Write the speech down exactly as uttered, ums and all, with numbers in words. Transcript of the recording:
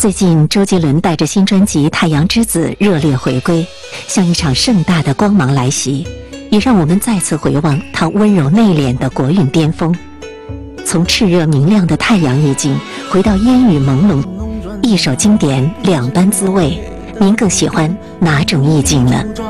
最近，周杰伦带着新专辑《太阳之子》热烈回归，像一场盛大的光芒来袭，也让我们再次回望他温柔内敛的国韵巅峰。从炽热明亮的太阳意境，回到烟雨朦胧，一首经典两般滋味，您更喜欢哪种意境呢？